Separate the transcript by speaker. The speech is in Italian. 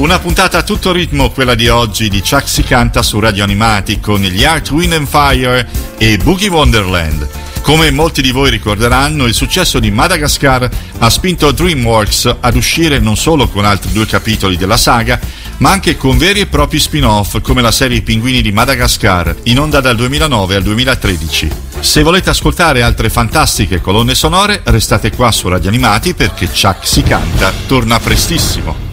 Speaker 1: Una puntata a tutto ritmo, quella di oggi, di Chuck Si Canta su Radio Animati con gli Earth, Wind and Fire e Boogie Wonderland. Come molti di voi ricorderanno, il successo di Madagascar ha spinto DreamWorks ad uscire non solo con altri 2 capitoli della saga, ma anche con veri e propri spin-off come la serie I Pinguini di Madagascar, in onda dal 2009 al 2013. Se volete ascoltare altre fantastiche colonne sonore, restate qua su Radio Animati perché Chuck Si Canta torna prestissimo.